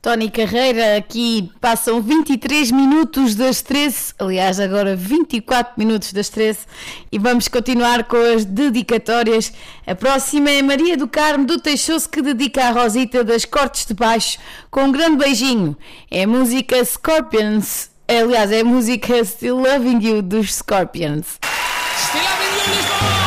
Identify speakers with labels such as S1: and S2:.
S1: Tony Carreira, aqui passam 23 minutos das 13, aliás agora 24 minutos das 13, e vamos continuar com as dedicatórias. A próxima é Maria do Carmo do Teixoso, que dedica à Rosita das Cortes de Baixo com um grande beijinho. É a música Scorpions, aliás é a música Still Loving You dos Scorpions.
S2: Still Loving You, Lisboa!